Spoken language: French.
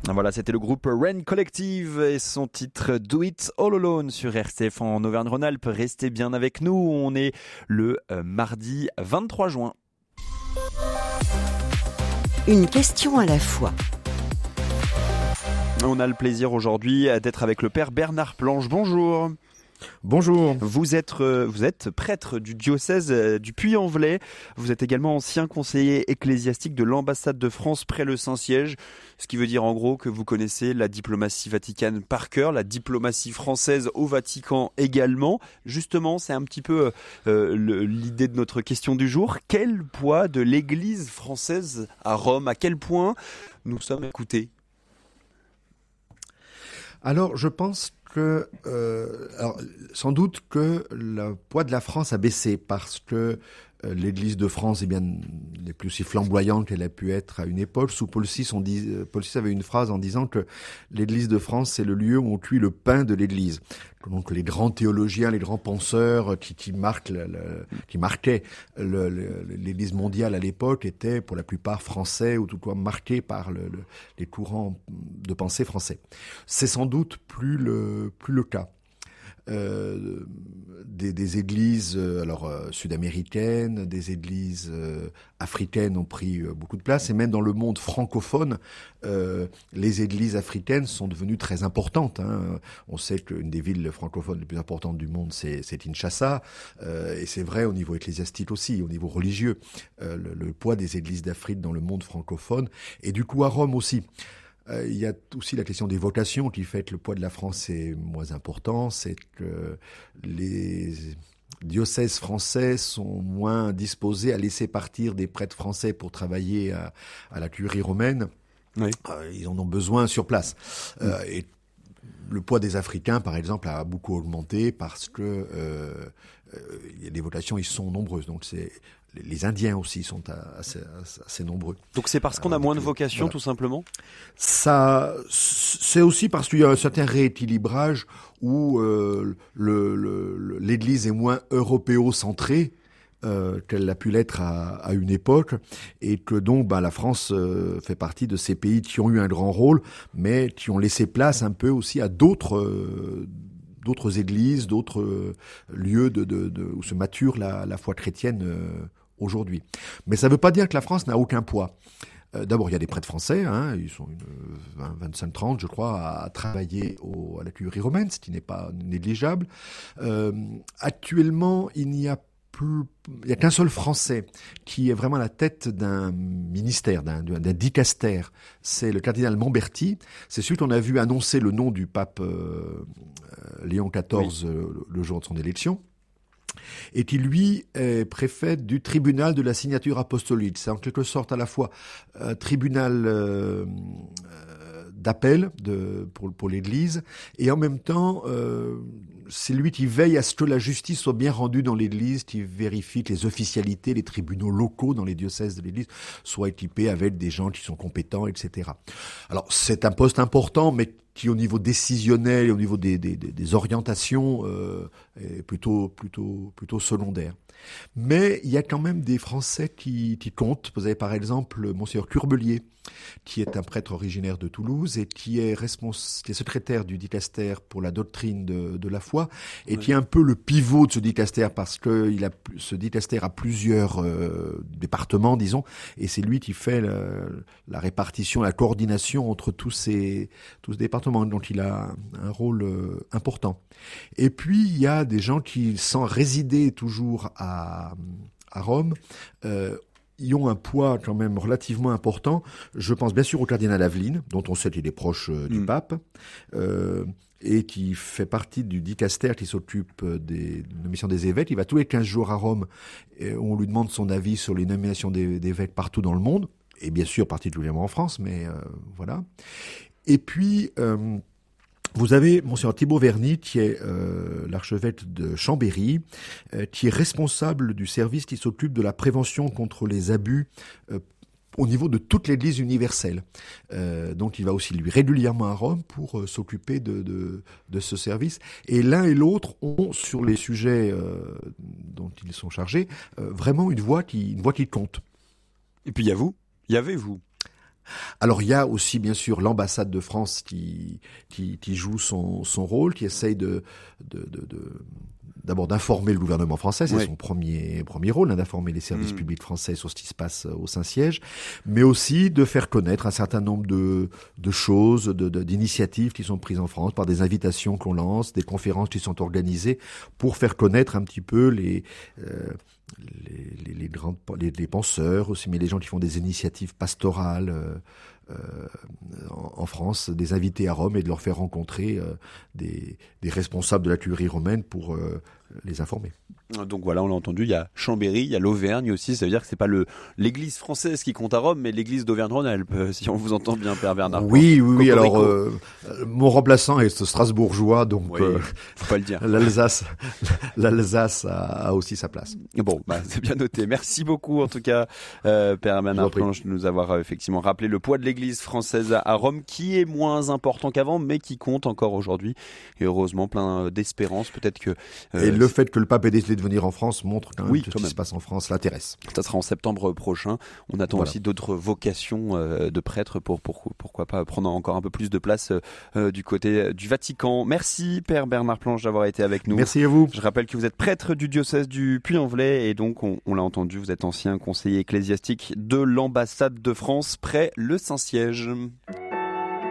Voilà, c'était le groupe Rain Collective et son titre Do It All Alone sur RCF en Auvergne-Rhône-Alpes. Restez bien avec nous, on est le mardi 23 juin. Une question à la fois. On a le plaisir aujourd'hui d'être avec le père Bernard Planche. Bonjour. Bonjour. Vous êtes prêtre du diocèse du Puy-en-Velay. Vous êtes également ancien conseiller ecclésiastique de l'ambassade de France près le Saint-Siège. Ce qui veut dire en gros que vous connaissez la diplomatie vaticane par cœur, la diplomatie française au Vatican également. Justement, c'est un petit peu l'idée de notre question du jour. Quel poids de l'Église française à Rome? À quel point nous sommes écoutés? Alors, je pense que, sans doute que le poids de la France a baissé parce que l'Église de France n'est plus aussi flamboyante qu'elle a pu être à une époque. Sous Paul VI, Paul VI avait une phrase en disant que l'Église de France, c'est le lieu où on cuit le pain de l'Église. Donc les grands théologiens, les grands penseurs qui marquaient l'Église mondiale à l'époque étaient pour la plupart français ou tout cas marqués par les courants de pensée français. C'est sans doute plus le cas. Des églises sud-américaines, des églises africaines ont pris beaucoup de place, et même dans le monde francophone, les églises africaines sont devenues très importantes. On sait qu'une des villes francophones les plus importantes du monde, c'est Kinshasa, et c'est vrai au niveau ecclésiastique aussi, au niveau religieux, le poids des églises d'Afrique dans le monde francophone, et du coup à Rome aussi. Il y a aussi la question des vocations qui fait que le poids de la France est moins important. C'est que les diocèses français sont moins disposés à laisser partir des prêtres français pour travailler à la curie romaine. Oui. Ils en ont besoin sur place. Et le poids des Africains, par exemple, a beaucoup augmenté parce que les vocations, ils sont nombreuses. Donc les Indiens aussi sont assez nombreux. Donc c'est parce qu'on a moins de vocations, voilà. Tout simplement? Ça, c'est aussi parce qu'il y a un certain rééquilibrage où l'Église est moins européocentrée qu'elle a pu l'être à une époque, et que donc la France fait partie de ces pays qui ont eu un grand rôle, mais qui ont laissé place un peu aussi à d'autres églises, d'autres lieux où se mature la foi chrétienne aujourd'hui. Mais ça ne veut pas dire que la France n'a aucun poids. D'abord, il y a des prêtres français, ils sont 25-30, je crois, à travailler à la curie romaine, ce qui n'est pas négligeable. Actuellement, il n'y a qu'un seul Français qui est vraiment à la tête d'un ministère, d'un dicaster. C'est le cardinal Mamberti. C'est celui qu'on a vu annoncer le nom du pape Léon XIV le jour de son élection. Et qui, lui, est préfet du tribunal de la signature apostolique. C'est en quelque sorte à la fois un tribunal d'appel pour l'Église, et en même temps, c'est lui qui veille à ce que la justice soit bien rendue dans l'Église, qui vérifie que les officialités, les tribunaux locaux dans les diocèses de l'Église soient équipés avec des gens qui sont compétents, etc. Alors, c'est un poste important, mais qui, au niveau décisionnel et au niveau des orientations, est plutôt secondaire. Mais il y a quand même des Français qui comptent. Vous avez par exemple Monseigneur Curbelier, qui est un prêtre originaire de Toulouse et qui est secrétaire du dicaster pour la doctrine de la foi, et qui est un peu le pivot de ce dicaster parce que ce dicaster a plusieurs départements, disons, et c'est lui qui fait la répartition, la coordination entre tous ces départements. Donc il a un rôle important. Et puis il y a des gens qui, sans résider toujours à Rome, ils ont un poids quand même relativement important. Je pense bien sûr au cardinal Aveline, dont on sait qu'il est proche du pape, et qui fait partie du dicaster qui s'occupe des nominations des évêques. Il va tous les 15 jours à Rome, et on lui demande son avis sur les nominations d'évêques partout dans le monde, et bien sûr particulièrement en France, mais voilà. Et puis vous avez Monseigneur Thibaut Verny, qui est l'archevêque de Chambéry, qui est responsable du service qui s'occupe de la prévention contre les abus au niveau de toute l'Église universelle. Donc il va aussi lui régulièrement à Rome pour s'occuper de ce service. Et l'un et l'autre ont, sur les sujets dont ils sont chargés, vraiment une voix qui compte. Et puis il y a vous. Il y avait vous. Alors il y a aussi bien sûr l'ambassade de France qui joue son rôle, qui essaye d'abord d'informer le gouvernement français, c'est son premier rôle, d'informer les services publics français sur ce qui se passe au Saint-Siège, mais aussi de faire connaître un certain nombre de choses, d'initiatives qui sont prises en France par des invitations qu'on lance, des conférences qui sont organisées pour faire connaître un petit peu les penseurs aussi, mais les gens qui font des initiatives pastorales en France, des invités à Rome et de leur faire rencontrer des responsables de la curie romaine pour les informer. Donc voilà, on l'a entendu, il y a Chambéry, il y a l'Auvergne aussi, ça veut dire que c'est pas l'église française qui compte à Rome, mais l'église d'Auvergne-Rhône-Alpes, si on vous entend bien, Père Bernard. Oui, alors mon remplaçant est strasbourgeois, donc faut pas le dire. L'Alsace a aussi sa place. Bon, c'est bien noté. Merci beaucoup en tout cas, Père Bernard Planche, de nous avoir effectivement rappelé le poids de l'église française à Rome, qui est moins important qu'avant, mais qui compte encore aujourd'hui. Et heureusement, plein d'espérance, peut-être que... Et le fait que le pape ait décidé de venir en France montre quand même que ce qui se passe en France l'intéresse. Ça sera en septembre prochain. On attend aussi d'autres vocations de prêtres pour pourquoi pas prendre encore un peu plus de place du côté du Vatican. Merci Père Bernard Planche d'avoir été avec nous. Merci à vous. Je rappelle que vous êtes prêtre du diocèse du Puy-en-Velay et donc on l'a entendu, vous êtes ancien conseiller ecclésiastique de l'ambassade de France près le Saint-Siège.